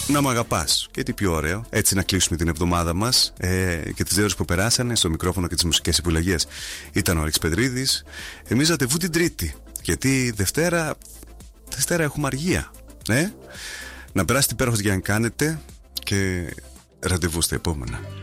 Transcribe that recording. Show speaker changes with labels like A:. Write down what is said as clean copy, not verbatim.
A: Να μ' αγαπάς. Και τι πιο ωραίο. Έτσι να κλείσουμε την εβδομάδα μας και τις 2 ώρες που περάσανε. Στο μικρόφωνο και τις μουσικές επιλογές ήταν ο Άλεξ Πετρίδης. Εμείς ραντεβού την Τρίτη. Γιατί Δευτέρα έχουμε αργία. Να περάσετε υπέροχος για να κάνετε. Και ραντεβού στα επόμενα.